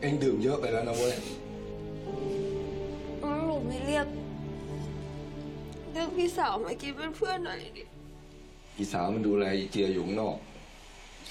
เองดื่มเยอะไปแล้วนะเว้ยหนูไม่เรียกพี่สาวมากินเป็นเพื่อนหน่อยดิพี่สาวมันดูแลอีเจียอยู่ข้างนอก